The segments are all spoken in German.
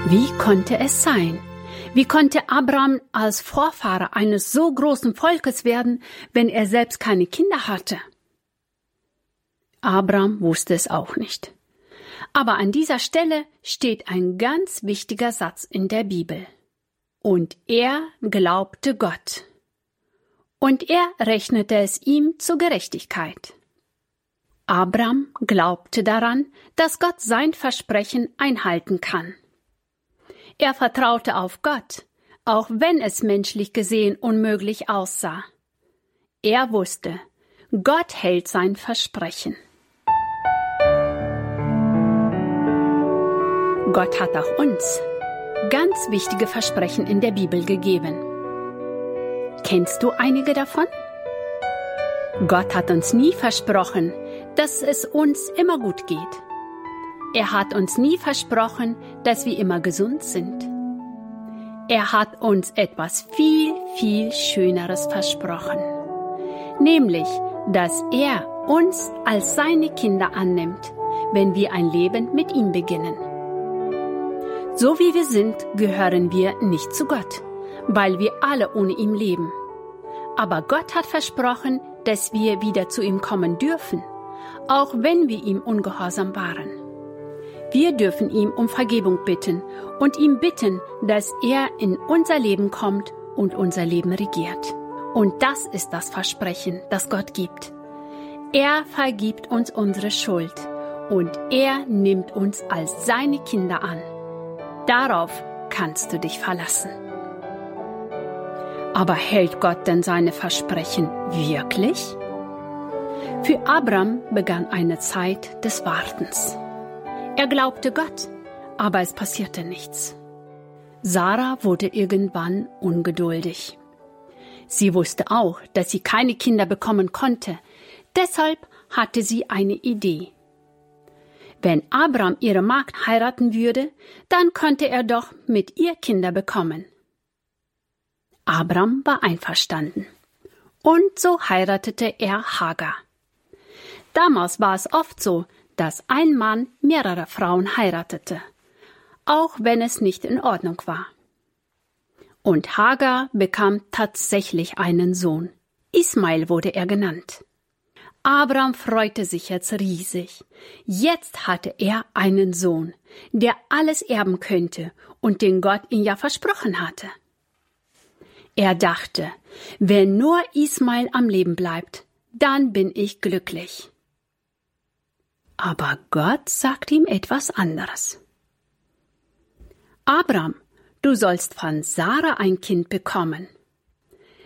Wie konnte es sein? Wie konnte Abraham als Vorfahre eines so großen Volkes werden, wenn er selbst keine Kinder hatte? Abraham wusste es auch nicht. Aber an dieser Stelle steht ein ganz wichtiger Satz in der Bibel. Und er glaubte Gott. Und er rechnete es ihm zur Gerechtigkeit. Abraham glaubte daran, dass Gott sein Versprechen einhalten kann. Er vertraute auf Gott, auch wenn es menschlich gesehen unmöglich aussah. Er wusste, Gott hält sein Versprechen. Gott hat auch uns ganz wichtige Versprechen in der Bibel gegeben. Kennst du einige davon? Gott hat uns nie versprochen, dass es uns immer gut geht. Er hat uns nie versprochen, dass wir immer gesund sind. Er hat uns etwas viel, viel Schöneres versprochen. Nämlich, dass er uns als seine Kinder annimmt, wenn wir ein Leben mit ihm beginnen. So wie wir sind, gehören wir nicht zu Gott, weil wir alle ohne ihn leben. Aber Gott hat versprochen, dass wir wieder zu ihm kommen dürfen, auch wenn wir ihm ungehorsam waren. Wir dürfen ihm um Vergebung bitten und ihm bitten, dass er in unser Leben kommt und unser Leben regiert. Und das ist das Versprechen, das Gott gibt. Er vergibt uns unsere Schuld und er nimmt uns als seine Kinder an. Darauf kannst du dich verlassen. Aber hält Gott denn seine Versprechen wirklich? Für Abraham begann eine Zeit des Wartens. Er glaubte Gott, aber es passierte nichts. Sarah wurde irgendwann ungeduldig. Sie wusste auch, dass sie keine Kinder bekommen konnte. Deshalb hatte sie eine Idee. Wenn Abraham ihre Magd heiraten würde, dann könnte er doch mit ihr Kinder bekommen. Abraham war einverstanden. Und so heiratete er Hagar. Damals war es oft so, dass ein Mann mehrere Frauen heiratete, auch wenn es nicht in Ordnung war. Und Hagar bekam tatsächlich einen Sohn. Ismael wurde er genannt. Abraham freute sich jetzt riesig. Jetzt hatte er einen Sohn, der alles erben könnte und den Gott ihm ja versprochen hatte. Er dachte, wenn nur Ismael am Leben bleibt, dann bin ich glücklich. Aber Gott sagte ihm etwas anderes. Abraham, du sollst von Sarah ein Kind bekommen.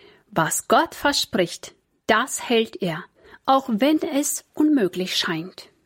Was Gott verspricht, das hält er, auch wenn es unmöglich scheint.